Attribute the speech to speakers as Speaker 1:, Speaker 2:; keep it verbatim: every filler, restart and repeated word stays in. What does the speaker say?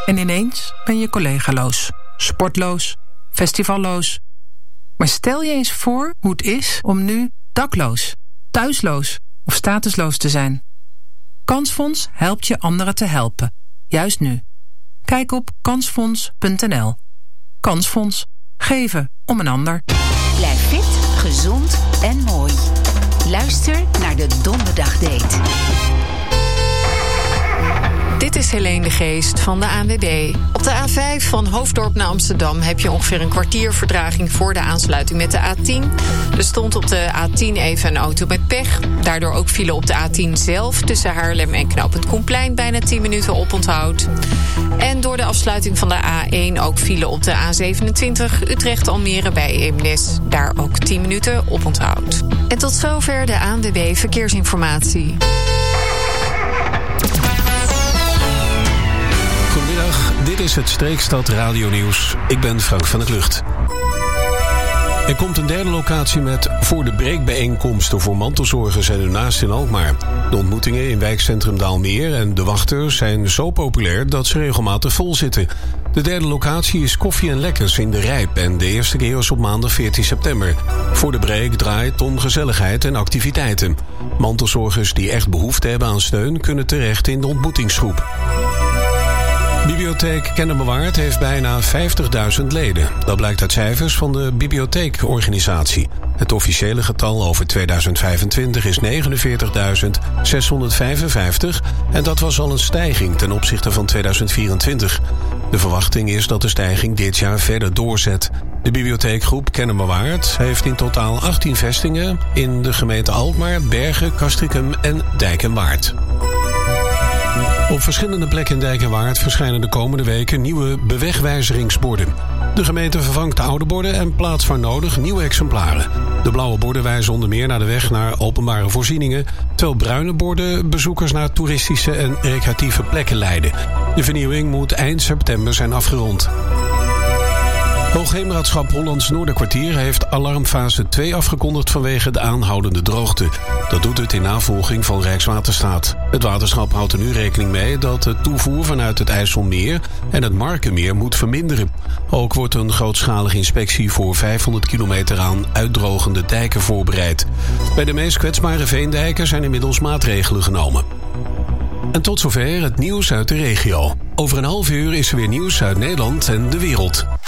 Speaker 1: En ineens ben je collegaloos, sportloos, festivalloos. Maar stel je eens voor hoe het is om nu dakloos, thuisloos of statusloos te zijn. Kansfonds helpt je anderen te helpen, juist nu. Kijk op kansfonds punt n l. Kansfonds. Geven om een ander.
Speaker 2: Blijf fit, gezond en mooi. Luister naar de Donderdagdate.
Speaker 3: Dit is Helene de Geest van de A N W B. Op de A vijf van Hoofddorp naar Amsterdam heb je ongeveer een kwartier vertraging voor de aansluiting met de A tien. Er stond op de A tien even een auto met pech. Daardoor ook file op de A tien zelf tussen Haarlem en knooppunt Koenplein bijna tien minuten oponthoud. En door de afsluiting van de A één ook file op de A zevenentwintig Utrecht-Almere bij Eemnes. Daar ook tien minuten oponthoud. En tot zover de A N W B Verkeersinformatie.
Speaker 4: Goedemiddag, dit is het Streekstad Radio Nieuws. Ik ben Frank van der Klucht. Er komt een derde locatie met voor de breekbijeenkomsten voor mantelzorgers en hun naasten in Alkmaar. De ontmoetingen in wijkcentrum Daalmeer en De Wachter zijn zo populair dat ze regelmatig vol zitten. De derde locatie is Koffie en Lekkers in de Rijp en de eerste keer is op maandag veertien september. Voor de break draait om gezelligheid en activiteiten. Mantelzorgers die echt behoefte hebben aan steun kunnen terecht in de ontmoetingsgroep. Bibliotheek Kennemerwaard heeft bijna vijftigduizend leden. Dat blijkt uit cijfers van de bibliotheekorganisatie. Het officiële getal over tweeduizend vijfentwintig is negenenveertigduizend zeshonderdvijfenvijftig en dat was al een stijging ten opzichte van tweeduizend vierentwintig. De verwachting is dat de stijging dit jaar verder doorzet. De bibliotheekgroep Kennemerwaard heeft in totaal achttien vestigingen in de gemeente Alkmaar, Bergen, Castricum en Dijk en Waard. Op verschillende plekken in Dijk en Waard verschijnen de komende weken nieuwe bewegwijzeringsborden. De gemeente vervangt de oude borden en plaatst waar nodig nieuwe exemplaren. De blauwe borden wijzen onder meer naar de weg naar openbare voorzieningen, terwijl bruine borden bezoekers naar toeristische en recreatieve plekken leiden. De vernieuwing moet eind september zijn afgerond. Hoogheemraadschap Hollands Noorderkwartier heeft alarmfase twee afgekondigd vanwege de aanhoudende droogte. Dat doet het in navolging van Rijkswaterstaat. Het waterschap houdt er nu rekening mee dat de toevoer vanuit het IJsselmeer en het Markenmeer moet verminderen. Ook wordt een grootschalige inspectie voor vijfhonderd kilometer aan uitdrogende dijken voorbereid. Bij de meest kwetsbare veendijken zijn inmiddels maatregelen genomen. En tot zover het nieuws uit de regio. Over een half uur is er weer nieuws uit Nederland en de wereld.